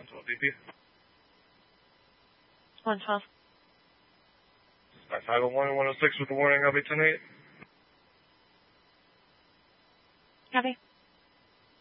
112 DP. 112. 501 and 106 with the warning, I'll be 10-8. Copy.